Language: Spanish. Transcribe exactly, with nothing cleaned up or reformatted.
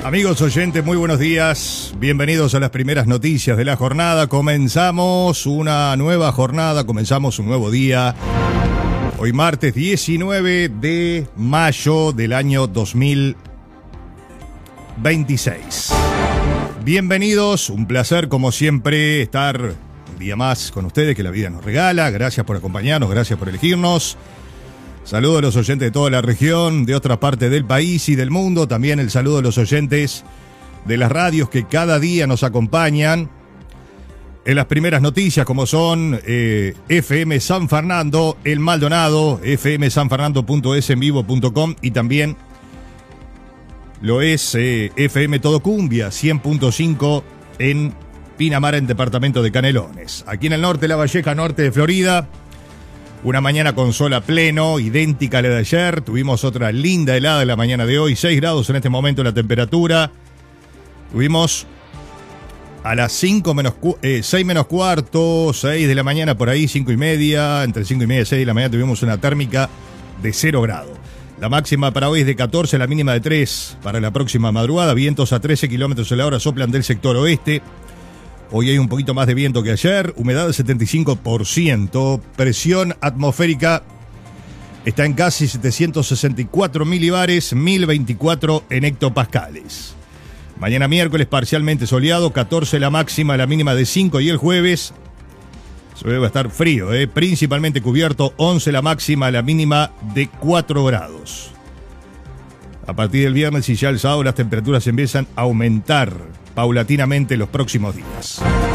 Amigos oyentes, muy buenos días. Bienvenidos a las primeras noticias de la jornada. Comenzamos una nueva jornada, comenzamos un nuevo día. Hoy martes diecinueve de mayo del año dos mil veintiséis. Bienvenidos, un placer como siempre estar un día más con ustedes que la vida nos regala. Gracias por acompañarnos, gracias por elegirnos. Saludo a los oyentes de toda la región, de otras partes del país y del mundo. También el saludo a los oyentes de las radios que cada día nos acompañan en las primeras noticias, como son eh, F M San Fernando, El Maldonado, f m san fernando punto es en vivo punto com, y también lo es eh, F M Todo Cumbia, cien punto cinco en Pinamar, en departamento de Canelones. Aquí en el norte de La Valleja, norte de Florida. Una mañana con sol a pleno, idéntica a la de ayer. Tuvimos otra linda helada en la mañana de hoy, seis grados en este momento la temperatura. Tuvimos a las cinco menos, eh, seis menos cuarto, seis de la mañana por ahí, cinco y media, entre cinco y media y seis de la mañana tuvimos una térmica de cero grados. La máxima para hoy es de catorce, la mínima de tres para la próxima madrugada. Vientos a trece kilómetros a la hora soplan del sector oeste. Hoy hay un poquito más de viento que ayer, humedad del setenta y cinco por ciento, presión atmosférica está en casi setecientos sesenta y cuatro milibares, mil veinticuatro en hectopascales. Mañana miércoles parcialmente soleado, catorce la máxima, la mínima de cinco, y el jueves se va a estar frío, ¿eh? Principalmente cubierto, once la máxima, la mínima de cuatro grados. A partir del viernes y ya el sábado las temperaturas empiezan a aumentar paulatinamente los próximos días.